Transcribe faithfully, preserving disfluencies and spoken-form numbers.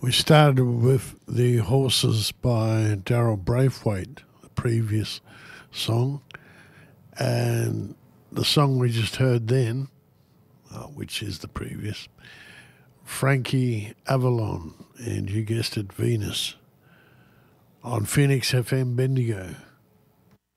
We started with The Horses by Daryl Braithwaite, the previous song. And the song we just heard then, uh, which is the previous, Frankie Avalon, and you guessed it, Venus, on Phoenix F M Bendigo.